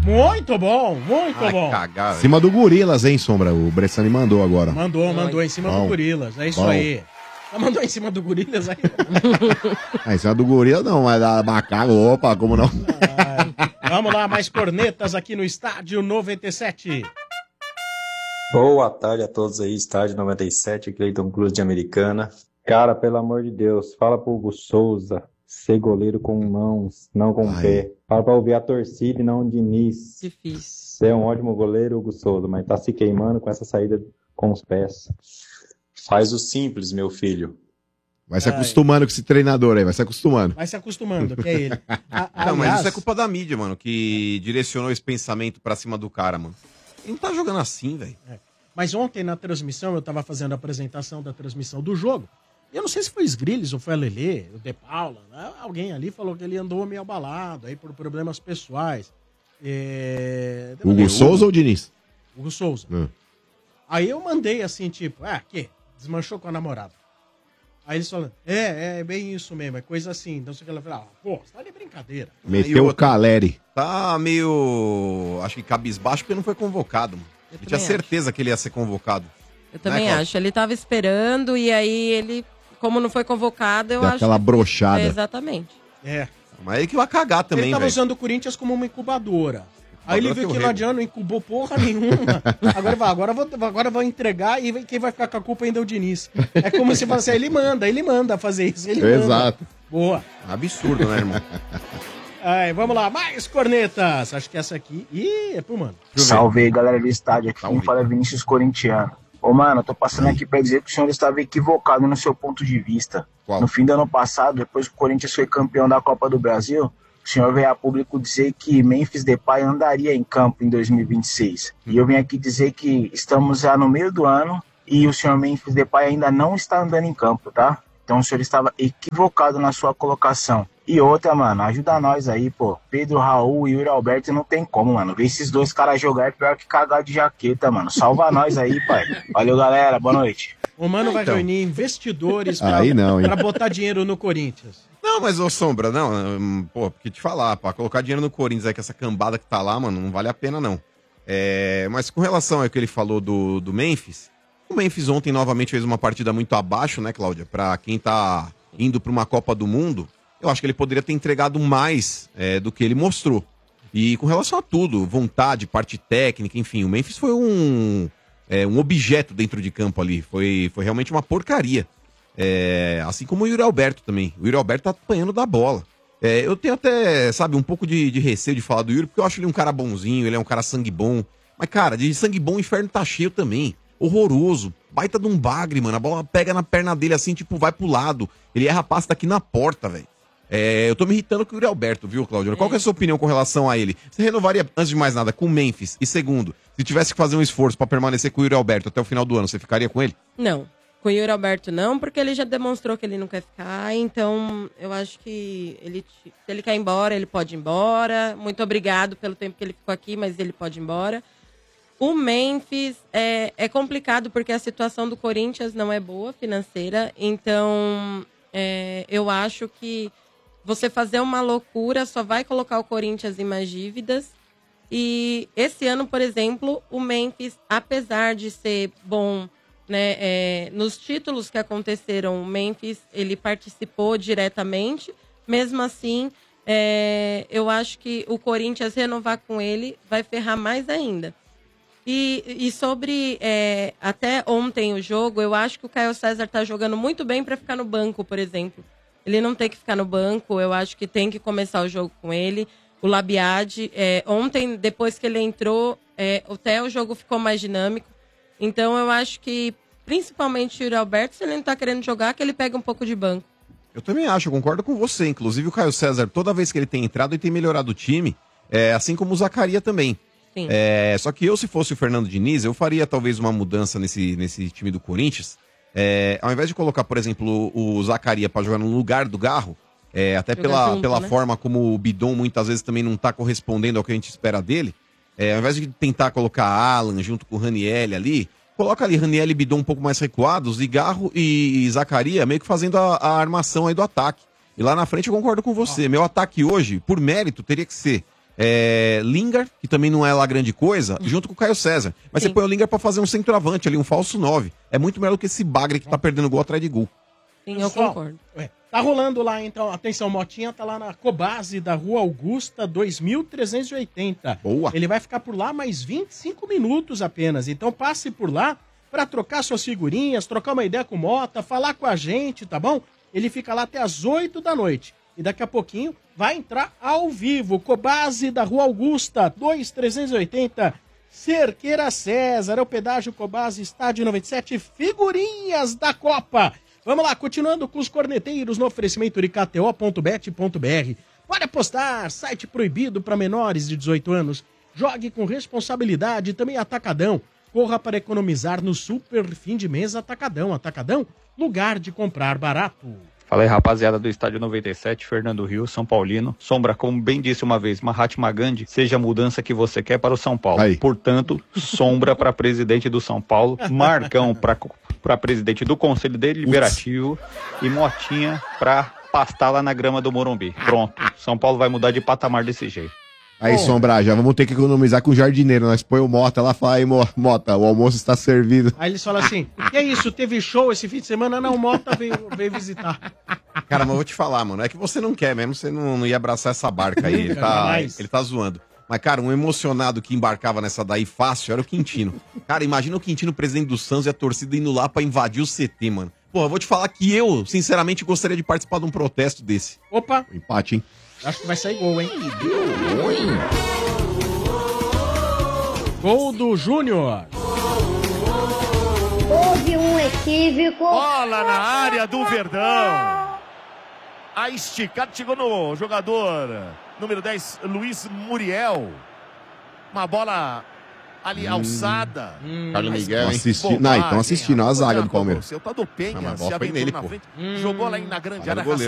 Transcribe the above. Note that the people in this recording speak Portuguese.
Muito bom, muito bom. Cagar, Em cima do Gorilas, hein, Sombra? O Bressani mandou agora. Mandou em cima do Gorilas. É isso aí. Já mandou em cima do Gorilas aí? Em cima do Gorila não, mas da macaco, opa, como não? Vamos lá, mais cornetas aqui no Estádio 97. Boa tarde a todos aí, Estádio 97, Cleiton Cruz de Americana. Cara, pelo amor de Deus, fala pro Hugo Souza ser goleiro com mãos, não com pé. Fala pra ouvir a torcida e não o Diniz. Difícil. Você é um ótimo goleiro, Hugo Souza, mas tá se queimando com essa saída com os pés. Faz o simples, meu filho. Vai se acostumando com esse treinador aí, vai se acostumando. Vai se acostumando, que é ele. Não, mas isso é culpa da mídia, mano, que direcionou esse pensamento pra cima do cara, mano. Ele não tá jogando assim, velho. Mas ontem na transmissão, eu tava fazendo a apresentação da transmissão do jogo. E eu não sei se foi o Sgrilles ou foi a Lelê, o De Paula, né? Alguém ali falou que ele andou meio abalado aí por problemas pessoais. Hugo Souza ou Diniz? Hugo Souza. Aí eu mandei assim, tipo, que? Desmanchou com a namorada. Aí eles falam, é bem isso mesmo, é coisa assim. Então você fala, pô, você tá de brincadeira. Meteu o Caleri. Tá meio, acho que cabisbaixo porque não foi convocado, mano. Eu tinha certeza que ele ia ser convocado. Eu também acho. Ele tava esperando e aí ele, como não foi convocado, eu Dá acho. aquela broxada. Exatamente. Mas ele que vai cagar também, Ele tava velho. usando o Corinthians como uma incubadora. Aí ele viu que horrível. não adianta, não incubou porra nenhuma. Agora vou entregar e quem vai ficar com a culpa ainda é o Diniz. É como se fosse, ele manda fazer isso. Ele manda. Exato. Boa. Absurdo, né, irmão? Aí, vamos lá, mais cornetas. Acho que essa aqui. É pro mano. Salve aí, galera do estádio. Aqui quem fala é Vinícius Corintiano. Ô, mano, eu tô passando aqui pra dizer que o senhor estava equivocado no seu ponto de vista. Qual? No fim do ano passado, depois que o Corinthians foi campeão da Copa do Brasil, o senhor veio a público dizer que Memphis Depay andaria em campo em 2026. E eu vim aqui dizer que estamos já no meio do ano e o senhor Memphis Depay ainda não está andando em campo, tá? Então o senhor estava equivocado na sua colocação. E outra, mano, ajuda nós aí, pô. Pedro Raul e Yuri Alberto não tem como, mano. Ver esses dois caras jogar é pior que cagar de jaqueta, mano. Salva nós aí, pai. Valeu, galera. Boa noite. O mano vai reunir investidores Aí não, hein? pra botar dinheiro no Corinthians. Não, mas, ô Sombra, não, pô, porque te falar, pra colocar dinheiro no Corinthians aí com essa cambada que tá lá, mano, não vale a pena, não. Mas com relação ao que ele falou do Memphis, o Memphis ontem novamente fez uma partida muito abaixo, né, Cláudia? Pra quem tá indo pra uma Copa do Mundo, eu acho que ele poderia ter entregado mais do que ele mostrou. E com relação a tudo, vontade, parte técnica, enfim, o Memphis foi um objeto dentro de campo ali, foi realmente uma porcaria. Assim como o Yuri Alberto também. O Yuri Alberto tá apanhando da bola. Eu tenho até, sabe, um pouco de receio de falar do Yuri, porque eu acho ele um cara bonzinho, ele é um cara sangue bom. Mas, cara, de sangue bom o inferno tá cheio também. Horroroso. Baita de um bagre, mano. A bola pega na perna dele assim, tipo, vai pro lado. Ele erra a passe daqui na porta, velho. Eu tô me irritando com o Yuri Alberto, viu, Claudio? Qual que é a sua opinião com relação a ele? Você renovaria, antes de mais nada, com o Memphis? E segundo, se tivesse que fazer um esforço pra permanecer com o Yuri Alberto até o final do ano, você ficaria com ele? Não. Com o Yuri Alberto não, porque ele já demonstrou que ele não quer ficar, então eu acho que se ele quer ir embora, ele pode ir embora. Muito obrigado pelo tempo que ele ficou aqui, mas ele pode ir embora. O Memphis é complicado porque a situação do Corinthians não é boa financeira, então eu acho que você fazer uma loucura só vai colocar o Corinthians em mais dívidas. E esse ano, por exemplo, o Memphis, apesar de ser bom, né, nos títulos que aconteceram, o Memphis ele participou diretamente. Mesmo assim, eu acho que o Corinthians renovar com ele vai ferrar mais ainda. E sobre até ontem o jogo, eu acho que o Caio César tá jogando muito bem para ficar no banco, por exemplo. Ele não tem que ficar no banco, eu acho que tem que começar o jogo com ele. O Labiade, ontem, depois que ele entrou, até o jogo ficou mais dinâmico. Então eu acho que, principalmente o Yuri Alberto, se ele não tá querendo jogar, que ele pega um pouco de banco. Eu também acho, eu concordo com você. Inclusive o Caio César, toda vez que ele tem entrado, ele tem melhorado o time, assim como o Zacaria também. Sim. Só que eu, se fosse o Fernando Diniz, eu faria talvez uma mudança nesse time do Corinthians. Ao invés de colocar, por exemplo, o Zacaria para jogar no lugar do Garro, até pela né? forma como o Bidon muitas vezes também não tá correspondendo ao que a gente espera dele, ao invés de tentar colocar Alan junto com o Raniel ali, coloca ali Raniel e Bidon um pouco mais recuados e Garro e Zacaria meio que fazendo a armação aí do ataque. E lá na frente eu concordo com você. Meu ataque hoje, por mérito, teria que ser Lingard, que também não é lá grande coisa, junto com o Caio César. Mas você põe o Lingard pra fazer um centroavante ali, um falso 9. É muito melhor do que esse bagre que tá perdendo gol atrás de gol. Sim, eu concordo. Tá rolando lá, então, atenção, Motinha tá lá na Cobase da Rua Augusta, 2380. Boa. Ele vai ficar por lá mais 25 minutos apenas, então passe por lá pra trocar suas figurinhas, trocar uma ideia com o Mota, falar com a gente, tá bom? Ele fica lá até as 8 da noite. E daqui a pouquinho vai entrar ao vivo. Cobase da Rua Augusta, 2380, Cerqueira César. É o pedágio Cobase, Estádio 97, figurinhas da Copa. Vamos lá, continuando com os corneteiros no oferecimento de KTO.bet.br. Pode apostar, site proibido para menores de 18 anos. Jogue com responsabilidade, também Atacadão. Corra para economizar no super fim de mês Atacadão. Atacadão, lugar de comprar barato. Fala aí, rapaziada do Estádio 97, Fernando Rio, São Paulino. Sombra, como bem disse uma vez, Mahatma Gandhi, seja a mudança que você quer para o São Paulo. Aí. Portanto, Sombra para presidente do São Paulo, Marcão para presidente do Conselho Deliberativo e Motinha para pastar lá na grama do Morumbi. Pronto, São Paulo vai mudar de patamar desse jeito. Aí, Sombra, já vamos ter que economizar com o jardineiro. Nós põe o Mota lá e fala, aí, Mota, o almoço está servido. Aí eles falam assim, que é isso, teve show esse fim de semana? Não, o Mota veio visitar. Cara, mas eu vou te falar, mano, é que você não quer mesmo, você não ia abraçar essa barca aí, ele tá zoando. Mas, cara, um emocionado que embarcava nessa daí fácil era o Quintino. Cara, imagina o Quintino, presidente do Santos, e a torcida indo lá pra invadir o CT, mano. Porra, eu vou te falar que eu, sinceramente, gostaria de participar de um protesto desse. Opa! Empate, hein? Acho que vai sair gol, hein? Gol do Júnior. Houve um equívoco. Bola na área do Verdão. A esticada chegou no jogador número 10, Luiz Muriel. Uma bola ali alçada. Carlos Miguel, hein? Não, então assistindo a zaga do Palmeiras. Seu tá do Penha, Mas a bola se foi aventurou nele, na pô. frente. Jogou lá na grande Era área. goleiro.